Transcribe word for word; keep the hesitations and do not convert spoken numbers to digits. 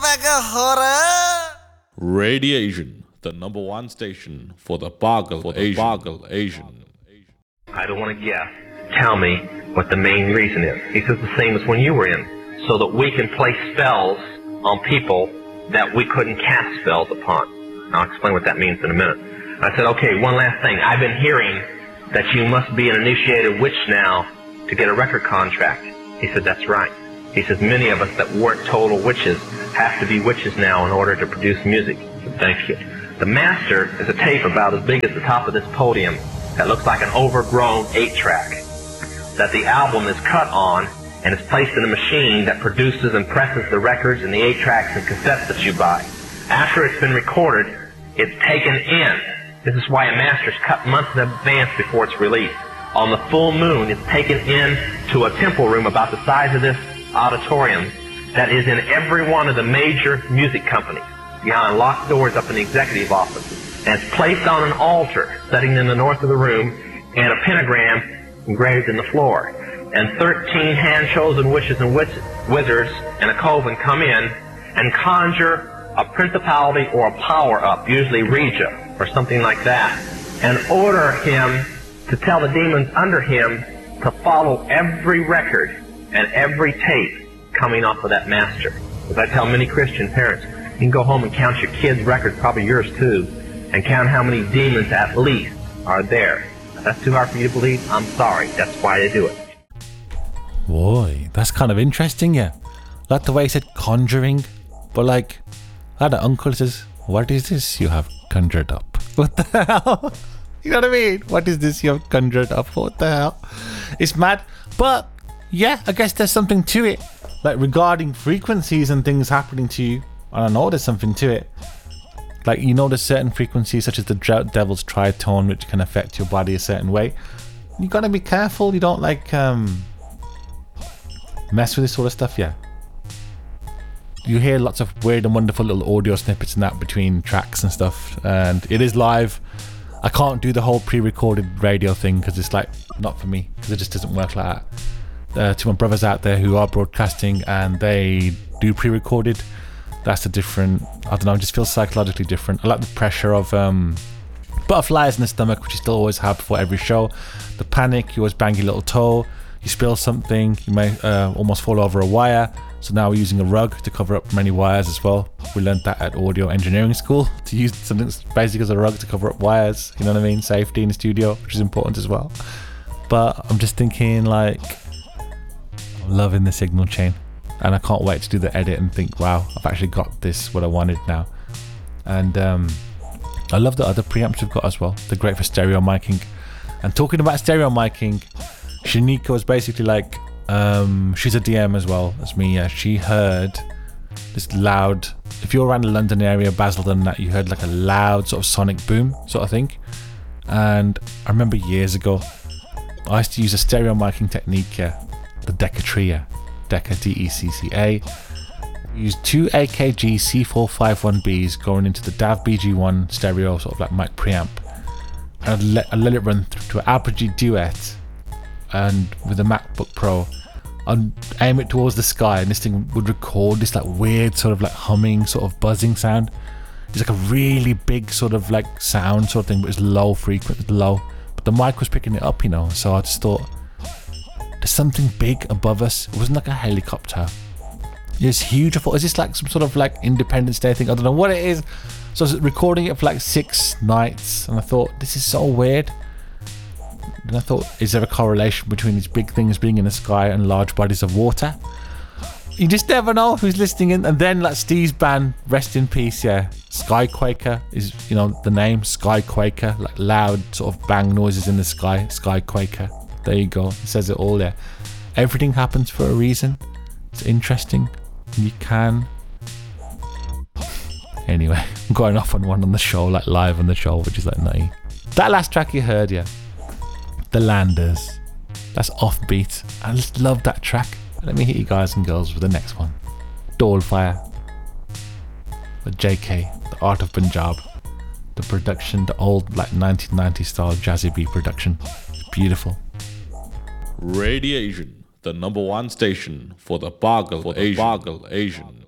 mega horror. Radiation, the number one station for the Boggle for the Asian. Boggle Asian. I don't want to guess. Tell me what the main reason is. He says the same as when you were in, so that we can place spells on people that we couldn't cast spells upon. I'll explain what that means in a minute. I said, okay, one last thing. I've been hearing that you must be an initiated witch now to get a record contract. He said, that's right. He says, many of us that weren't total witches have to be witches now in order to produce music. I said, thank you. The master is a tape about as big as the top of this podium that looks like an overgrown eight-track that the album is cut on and is placed in a machine that produces and presses the records and the eight-tracks and cassettes that you buy. After it's been recorded, it's taken in. This is why a master's cut months in advance before it's released. On the full moon, it's taken in to a temple room about the size of this auditorium that is in every one of the major music companies behind locked doors up in the executive office. And it's placed on an altar sitting in the north of the room and a pentagram engraved in the floor. And thirteen hand-chosen witches and wiz wizards and a coven come in and conjure a principality or a power-up, usually Regia or something like that, and order him to tell the demons under him to follow every record and every tape coming off of that master. As I tell many Christian parents, you can go home and count your kids' records, probably yours too, and count how many demons at least are there. If that's too hard for you to believe, I'm sorry. That's why they do it. Boy, that's kind of interesting, yeah. Like the way he said conjuring, but like, I had an uncle who says, what is this you have conjured up? What the hell? You know what I mean? What is this you have conjured up? What the hell? It's mad. But yeah, I guess there's something to it. Like regarding frequencies and things happening to you. And I know there's something to it. Like, you know, there's certain frequencies such as the devil's tritone which can affect your body a certain way. You gotta be careful you don't like um mess with this sort of stuff, yeah. You hear lots of weird and wonderful little audio snippets and that between tracks and stuff, and it is live. I can't do the whole pre-recorded radio thing because it's like not for me, because it just doesn't work like that. Uh, to my brothers out there who are broadcasting and they do pre-recorded, that's a different, I don't know, it just feels psychologically different. I like the pressure of um, butterflies in the stomach, which you still always have before every show. The panic, you always bang your little toe, you spill something, you may uh, almost fall over a wire. So now we're using a rug to cover up many wires as well. We learned that at audio engineering school, to use something as basic as a rug to cover up wires, you know what I mean? Safety in the studio, which is important as well. But I'm just thinking, like, I'm loving the signal chain. And I can't wait to do the edit and think, wow, I've actually got this, what I wanted now. And um, I love the other preamps we've got as well. They're great for stereo miking. And talking about stereo miking, Shanika was basically like, um, she's a D M as well as me. Yeah, she heard this loud, if you're around the London area, Basildon, that you heard like a loud sort of sonic boom sort of thing. And I remember years ago, I used to use a stereo miking technique, yeah, the Decca Decca, D E C C A. Used two A K G C four fifty-one Bs going into the D A V B G one stereo sort of like mic preamp, and I'd let, I'd let it run through to an Apogee Duet, and with a MacBook Pro I'd aim it towards the sky and this thing would record this like weird sort of like humming sort of buzzing sound. It's like a really big sort of like sound sort of thing, but it's low frequency, low, but the mic was picking it up, you know. So I just thought, there's something big above us. It wasn't like a helicopter, it was huge. I thought, is this like some sort of like Independence Day thing? I don't know what it is. So I was recording it for like six nights and I thought, this is so weird. And I thought, is there a correlation between these big things being in the sky and large bodies of water? You just never know who's listening in. And then like Steve's band, rest in peace, yeah, Skyquaker is, you know, the name Skyquaker, like loud sort of bang noises in the sky, Skyquaker. There you go, it says it all there. Everything happens for a reason. It's interesting. You can. Anyway, I'm going off on one on the show, like live on the show, which is like nutty. That last track you heard, yeah, The Landers. That's offbeat. I just love that track. Let me hit you guys and girls with the next one. Dolefire. The J K, The Art of Punjab. The production, the old like nineteen nineties style jazzy beat production. It's beautiful. Radiation, the number one station for the Boggle for the Asian. Boggle Asian.